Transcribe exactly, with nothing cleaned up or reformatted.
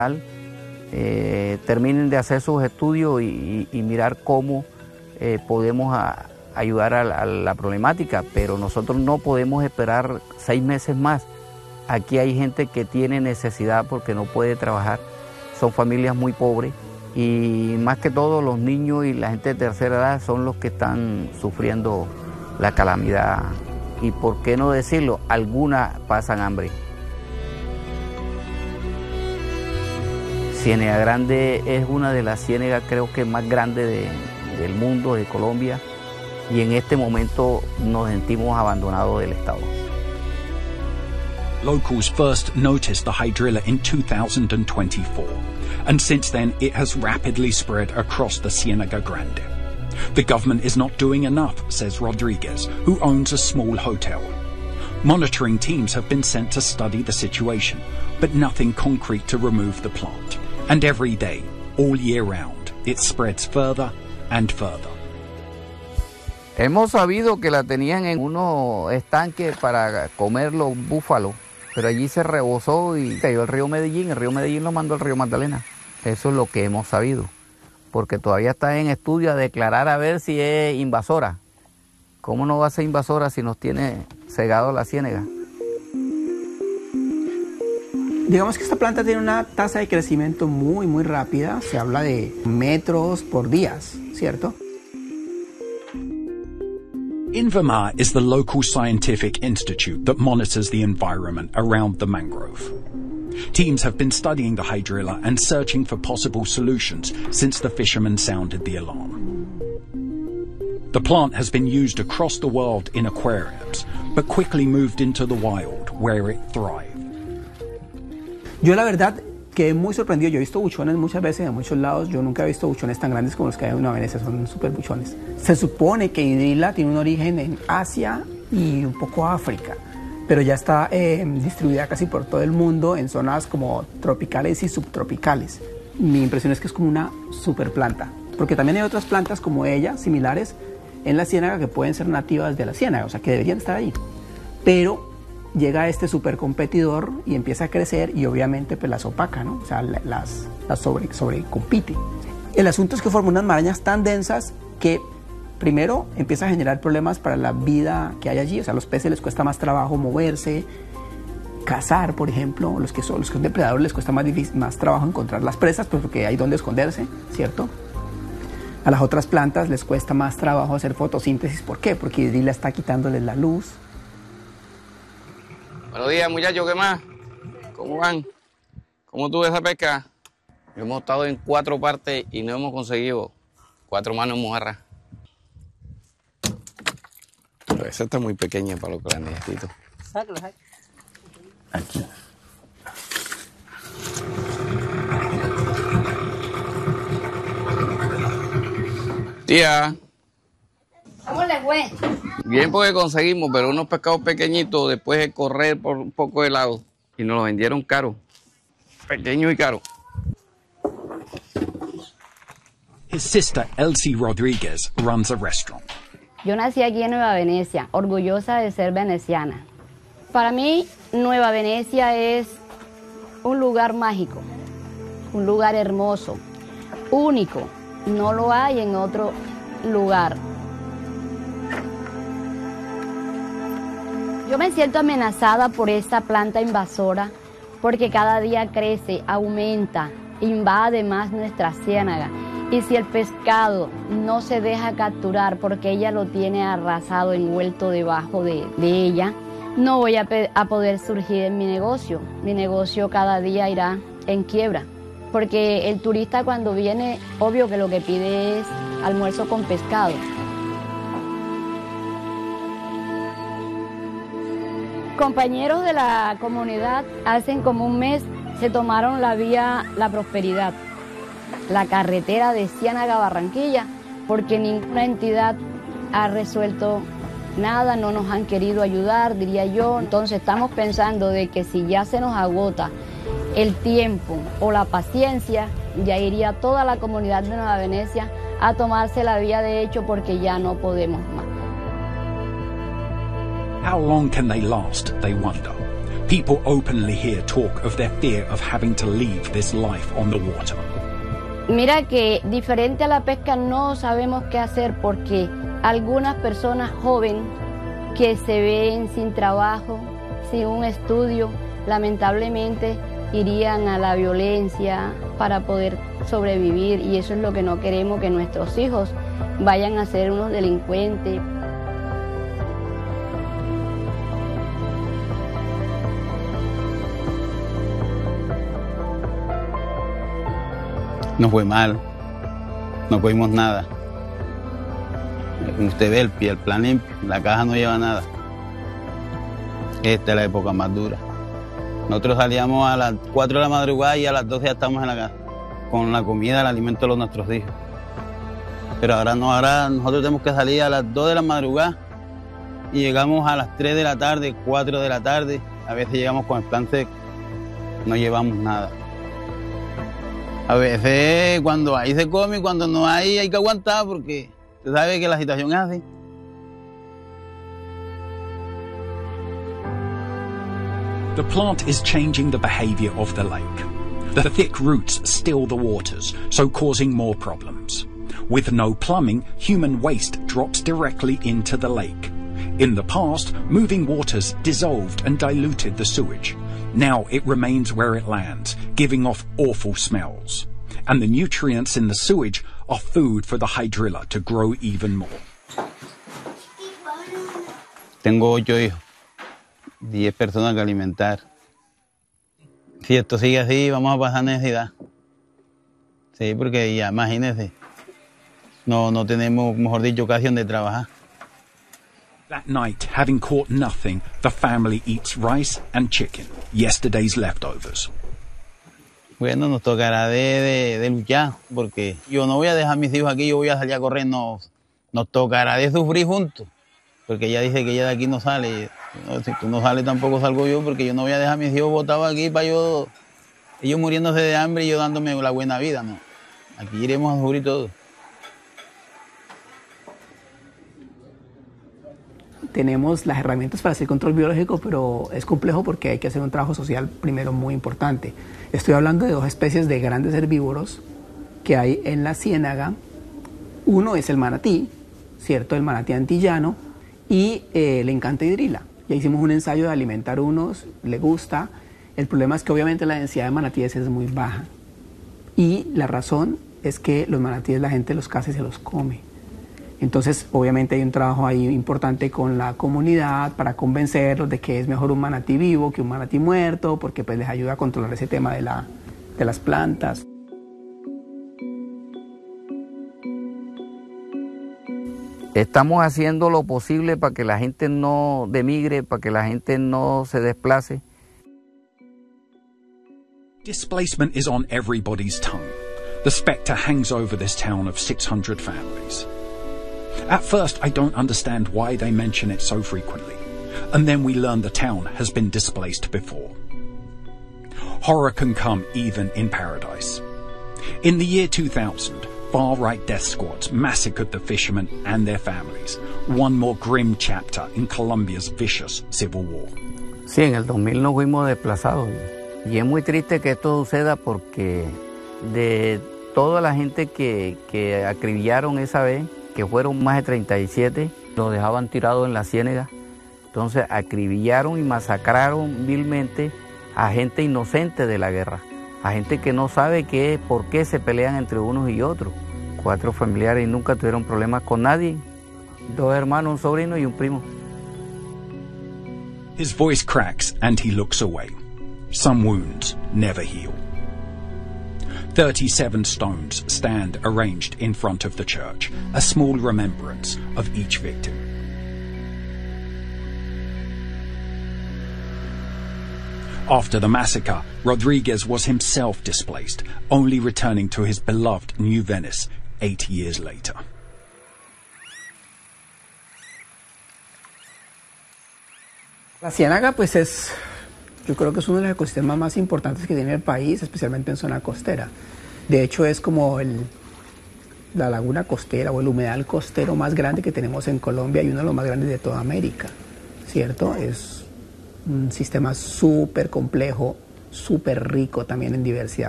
eh, terminen de hacer sus estudios y, y, y mirar cómo eh, podemos a, ayudar a la, a la problemática, pero nosotros no podemos esperar seis meses más. Aquí hay gente que tiene necesidad porque no puede trabajar, son familias muy pobres y más que todo los niños y la gente de tercera edad son los que están sufriendo la calamidad y por qué no decirlo, algunas pasan hambre. Ciénega Grande es una de las ciénegas creo que más grandes de, del mundo, de Colombia, y en este momento nos sentimos abandonados del Estado. Locals first noticed the hydrilla in two thousand twenty-four, and since then it has rapidly spread across the Ciénaga Grande. The government is not doing enough, says Rodriguez, who owns a small hotel. Monitoring teams have been sent to study the situation, but nothing concrete to remove the plant. And every day, all year round, it spreads further and further. Hemos sabido que la tenían en unos estanques para comer los búfalos, pero allí se rebosó y cayó el río Medellín, el río Medellín lo mandó al río Magdalena. Eso es lo que hemos sabido, porque todavía está en estudio a declarar a ver si es invasora. ¿Cómo no va a ser invasora si nos tiene cegado la ciénaga? Digamos que esta planta tiene una tasa de crecimiento muy, muy rápida. Se habla de metros por días, ¿cierto? INVIMA is the local scientific institute that monitors the environment around the mangrove. Teams have been studying the hydrilla and searching for possible solutions since the fishermen sounded the alarm. The plant has been used across the world in aquariums, but quickly moved into the wild, where it thrived. Yo la verdad quedé muy sorprendido. Yo he visto buchones muchas veces en muchos lados. Yo nunca he visto buchones tan grandes como los que hay en Nueva Venecia. Son súper buchones. Se supone que hidrila tiene un origen en Asia y un poco África, pero ya está eh, distribuida casi por todo el mundo en zonas como tropicales y subtropicales. Mi impresión es que es como una super planta, porque también hay otras plantas como ella, similares, en la ciénaga que pueden ser nativas de la ciénaga, o sea que deberían estar ahí. Pero llega este super competidor y empieza a crecer y obviamente pues las opaca, ¿no? O sea, las, las sobre, sobrecompite. El asunto es que forma unas marañas tan densas que primero empieza a generar problemas para la vida que hay allí. O sea, a los peces les cuesta más trabajo moverse, cazar, por ejemplo. Los que son, los que son depredadores les cuesta más, difícil, más trabajo encontrar las presas, pues porque hay donde esconderse, ¿cierto? A las otras plantas les cuesta más trabajo hacer fotosíntesis. ¿Por qué? Porque hidrila está quitándoles la luz. Buenos días, muchachos, ¿qué más? ¿Cómo van? ¿Cómo tuvo esa pesca? Hemos estado en cuatro partes y no hemos conseguido cuatro manos en mojarra. Pero esa está muy pequeña para lo que la necesito. Sácalo, sácalo. Aquí. Tía. ¿Cómo le fue? Bien porque conseguimos, pero unos pescados pequeñitos después de correr por un poco de lado y nos los vendieron caro, pequeños y caros. His sister Elsie Rodriguez runs a restaurant. Yo nací aquí en Nueva Venecia, orgullosa de ser veneciana. Para mí, Nueva Venecia es un lugar mágico, un lugar hermoso, único. No lo hay en otro lugar. Yo me siento amenazada por esta planta invasora porque cada día crece, aumenta, invade más nuestra ciénaga. Y si el pescado no se deja capturar porque ella lo tiene arrasado, envuelto debajo de, de ella, no voy a, a poder surgir en mi negocio. Mi negocio cada día irá en quiebra. Porque el turista cuando viene, obvio que lo que pide es almuerzo con pescado. Compañeros de la comunidad hace como un mes se tomaron la vía La Prosperidad, la carretera de Ciénaga a Barranquilla, porque ninguna entidad ha resuelto nada, no nos han querido ayudar, diría yo. Entonces estamos pensando de que si ya se nos agota el tiempo o la paciencia, ya iría toda la comunidad de Nueva Venecia a tomarse la vía de hecho porque ya no podemos más. How long can they last, they wonder? People openly here talk of their fear of having to leave this life on the water. Mira que diferente a la pesca no sabemos qué hacer porque algunas personas jóvenes que se ven sin trabajo, sin un estudio, lamentablemente irían a la violencia para poder sobrevivir y eso es lo que no queremos, que nuestros hijos vayan a ser unos delincuentes. Nos fue mal, no cogimos nada. Usted ve el pie, el plan limpio, la caja no lleva nada. Esta es la época más dura. Nosotros salíamos a las cuatro de la madrugada y a las doce ya estamos en la casa, con la comida, el alimento de los nuestros hijos. Pero ahora no, ahora nosotros tenemos que salir a las dos de la madrugada y llegamos a las tres de la tarde, cuatro de la tarde. A veces llegamos con el plan seco, no llevamos nada. A veces cuando hay se come y cuando no hay hay que aguantar porque se sabe que la situación es así. The plant is changing the behavior of the lake. The thick roots still the waters, so causing more problems. With no plumbing, human waste drops directly into the lake. In the past, moving waters dissolved and diluted the sewage. Now it remains where it lands, giving off awful smells. And the nutrients in the sewage are food for the hydrilla to grow even more. Tengo ocho hijos, diez personas que alimentar. Si esto sigue así, vamos a pasar necesidad. Sí, porque ya imagínense, no, no tenemos, mejor dicho, ocasión de trabajar. That night, having caught nothing, the family eats rice and chicken, yesterday's leftovers. Bueno, nos tocará de, de, de luchar, porque yo no voy a dejar a mis hijos aquí, yo voy a salir a correr, nos, nos tocará de sufrir juntos, porque ella dice que ella de aquí no sale. No, si tú no sales tampoco salgo yo, porque yo no voy a dejar a mis hijos botados aquí para yo, ellos muriéndose de hambre y yo dándome la buena vida, no. Aquí iremos a sufrir todos. Tenemos las herramientas para hacer control biológico, pero es complejo porque hay que hacer un trabajo social primero muy importante. Estoy hablando de dos especies de grandes herbívoros que hay en la ciénaga. Uno es el manatí, ¿cierto? El manatí antillano, y eh, le encanta hidrila. Ya hicimos un ensayo de alimentar unos, le gusta. El problema es que obviamente la densidad de manatíes es muy baja. Y la razón es que los manatíes la gente los caza y se los come. Entonces, obviamente hay un trabajo ahí importante con la comunidad para convencerlos de que es mejor un manatí vivo que un manatí muerto, porque pues les ayuda a controlar ese tema de, la, de las plantas. Estamos haciendo lo posible para que la gente no demigre, para que la gente no se desplace. Displacement is on everybody's tongue. The spectre hangs over this town of six hundred families. At first, I don't understand why they mention it so frequently, and then we learn the town has been displaced before. Horror can come even in paradise. In the year two thousand, far-right death squads massacred the fishermen and their families, one more grim chapter in Colombia's vicious civil war. Sí, en el dos mil nos fuimos desplazados y es muy triste que esto suceda porque de toda la gente que, que acribillaron esa vez, que fueron más de treinta y siete, los dejaban tirados en la ciénaga. Entonces acribillaron y masacraron vilmente a gente inocente de la guerra, a gente que no sabe qué, por qué se pelean entre unos y otros. Cuatro familiares y nunca tuvieron problemas con nadie, dos hermanos, un sobrino y un primo. His voice cracks and he looks away. Some wounds never heal. thirty-seven stones stand arranged in front of the church, a small remembrance of each victim. After the massacre, Rodriguez was himself displaced, only returning to his beloved New Venice eight years later. La ciénaga pues es, yo creo que es uno de los ecosistemas más importantes que tiene el país, especialmente en zona costera. De hecho es como el, la laguna costera o el humedal costero más grande que tenemos en Colombia y uno de los más grandes de toda América, ¿cierto? Es un sistema súper complejo, súper rico también en diversidad.